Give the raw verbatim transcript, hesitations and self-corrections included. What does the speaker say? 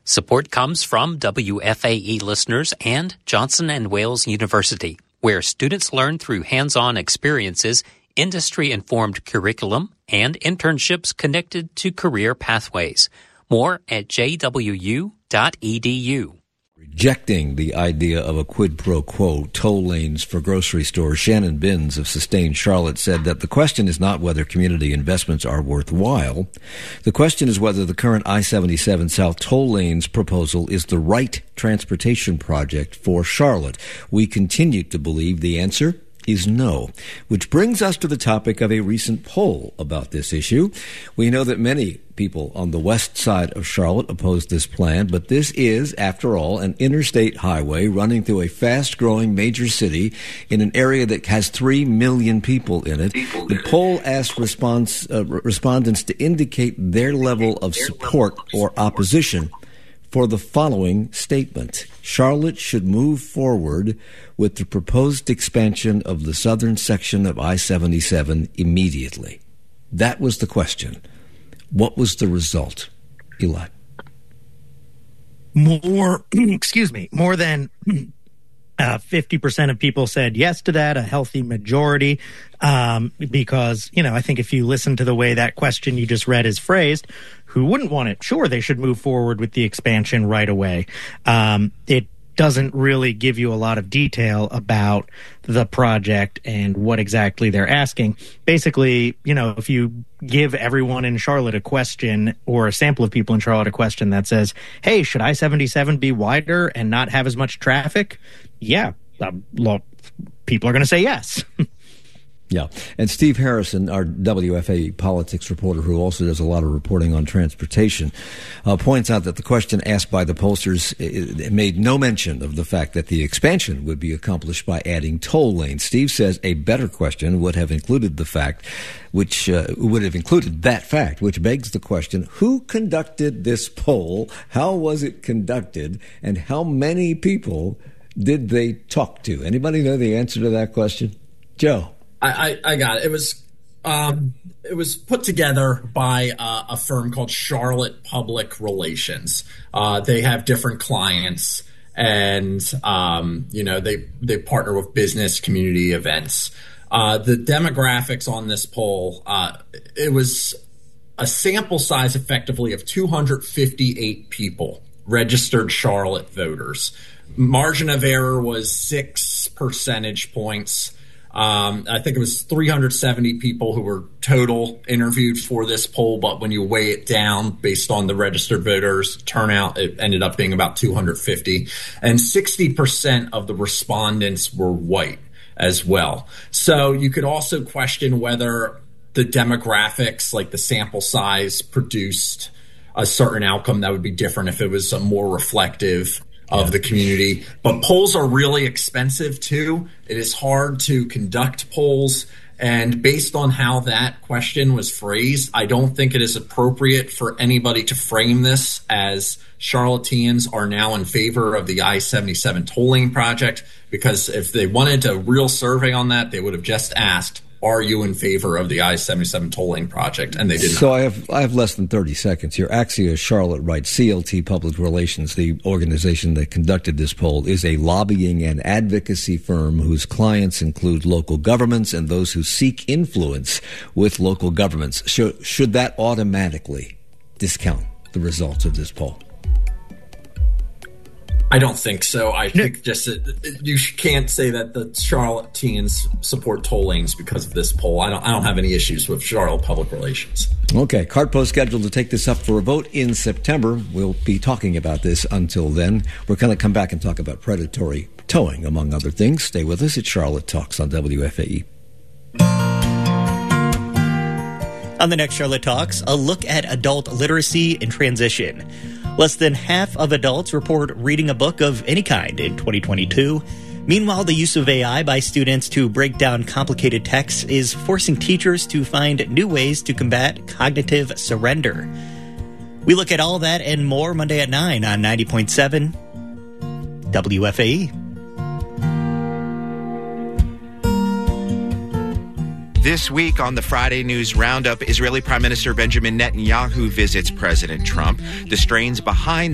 Support comes from W F A E listeners and Johnson and Wales University, where students learn through hands-on experiences, industry-informed curriculum, and internships connected to career pathways. More at j w u dot e d u. Rejecting the idea of a quid pro quo toll lanes for grocery stores, Shannon Binns of Sustain Charlotte said that the question is not whether community investments are worthwhile. The question is whether the current I seventy-seven South toll lanes proposal is the right transportation project for Charlotte. We continue to believe the answer is no, which brings us to the topic of a recent poll about this issue. We know that many people on the west side of Charlotte oppose this plan, but this is, after all, an interstate highway running through a fast-growing major city in an area that has three million people in it. The poll asked response, uh, respondents to indicate their level of support or opposition for the following statement. Charlotte should move forward with the proposed expansion of the southern section of I seventy-seven immediately. That was the question. What was the result, Eli? More, excuse me, more than uh, fifty percent of people said yes to that, a healthy majority, um, because, you know, I think if you listen to the way that question you just read is phrased, who wouldn't want it? Sure, they should move forward with the expansion right away. Um, it doesn't really give you a lot of detail about the project and what exactly they're asking. Basically, you know, if you give everyone in Charlotte a question or a sample of people in Charlotte a question that says, hey, should I seventy-seven be wider and not have as much traffic? Yeah, uh, people are going to say yes. Yeah. And Steve Harrison, our W F A E politics reporter who also does a lot of reporting on transportation, uh, points out that the question asked by the pollsters uh, made no mention of the fact that the expansion would be accomplished by adding toll lanes. Steve says a better question would have included the fact, which uh, would have included that fact, which begs the question, who conducted this poll? How was it conducted? And how many people did they talk to? Anybody know the answer to that question? Joe. I, I, I got it. It was um, it was put together by uh, a firm called Charlotte Public Relations. Uh, they have different clients, and um, you know they they partner with business community events. Uh, the demographics on this poll, uh, it was a sample size effectively of two hundred fifty-eight people, registered Charlotte voters. Margin of error was six percentage points. Um, I think it was three hundred seventy people who were total interviewed for this poll, but when you weigh it down based on the registered voters turnout, it ended up being about two hundred fifty. And sixty percent of the respondents were white as well. So you could also question whether the demographics, like the sample size, produced a certain outcome that would be different if it was a more reflective of the community. But polls are really expensive too. It is hard to conduct polls. And based on how that question was phrased, I don't think it is appropriate for anybody to frame this as Charlotteans are now in favor of the I seventy-seven tolling project, because if they wanted a real survey on that, they would have just asked, are you in favor of the I seventy-seven tolling project? And they didn't. So I have I have less than thirty seconds here. Axios Charlotte writes, C L T Public Relations, the organization that conducted this poll, is a lobbying and advocacy firm whose clients include local governments and those who seek influence with local governments. Should, should that automatically discount the results of this poll? I don't think so. I think just uh, you can't say that the Charlotteans support toll lanes because of this poll. I don't. I don't have any issues with Charlotte Public Relations. Okay, CartPost scheduled to take this up for a vote in September. We'll be talking about this until then. We're going to come back and talk about predatory towing, among other things. Stay with us at Charlotte Talks on W F A E. On the next Charlotte Talks, a look at adult literacy and transition. Less than half of adults report reading a book of any kind in twenty twenty-two. Meanwhile, the use of A I by students to break down complicated texts is forcing teachers to find new ways to combat cognitive surrender. We look at all that and more Monday at nine on ninety point seven W F A E. This week on the Friday News Roundup, Israeli Prime Minister Benjamin Netanyahu visits President Trump. The strains behind